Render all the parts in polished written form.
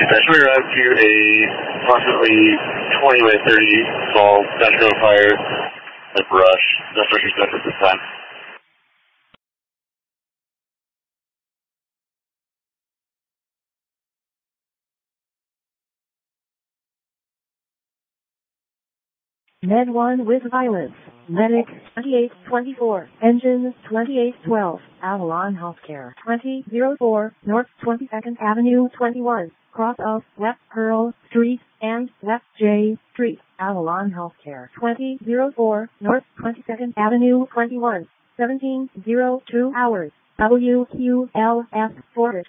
Dispatch, we arrived to a approximately 20-minute, 30 small natural fire, like brush. That's what you're at this time. Med 1 with violence. Medic 2824. Engine 2812. Avalon Healthcare 2004. North 22nd Avenue 21. Cross of West Pearl Street and West J Street. Avalon Healthcare 2004. North 22nd Avenue 21. 1702 hours. WQLS forwarded.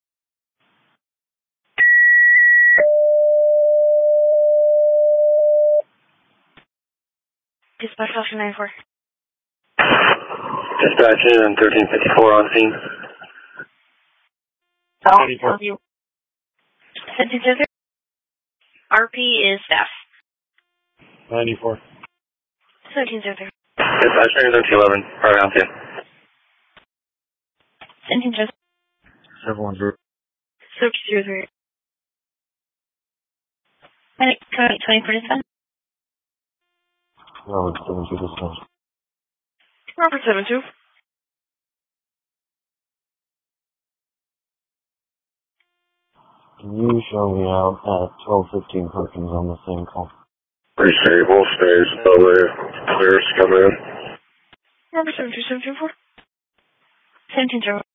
Dispatch option 94. Dispatch in 1354 on scene. Tell you. 1700. RP is staff. 94. 1700. Dispatch in 1311, right on scene. 1700. 710. 1300. Medic 20 for dispatch. Robert 72 dispatch. Robert 72. Can you show me out at 1215 Perkins on the same call? Stable, stays, clear, come in. Robert 72, 724. 1700.